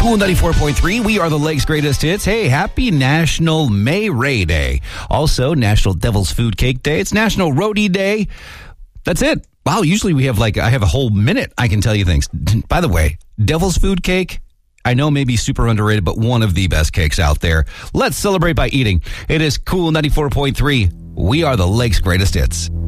Cool 94.3, we are the Lake's greatest hits. Hey, happy National May Ray Day. Also, National Devil's Food Cake Day. It's National Roadie Day. That's it. Wow, usually we have I have a whole minute I can tell you things. By the way, Devil's Food Cake, I know maybe super underrated, but one of the best cakes out there. Let's celebrate by eating. It is Cool 94.3. We are the Lake's greatest hits.